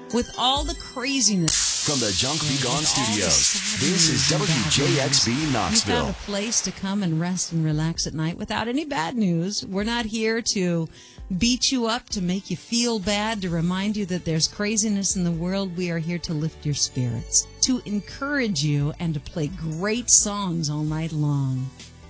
With all the craziness from the Junk Be Gone Studios, this is WJXB Knoxville. You found a place to come and rest and relax at night without any bad news. We're not here to beat you up, to make you feel bad, to remind you that there's craziness in the world. We are here to lift your spirits, to encourage you, and to play great songs all night long.